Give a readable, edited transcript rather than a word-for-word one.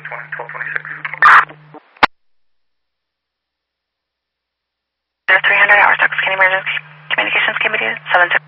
300 hour 6, can emergency communications can be 76.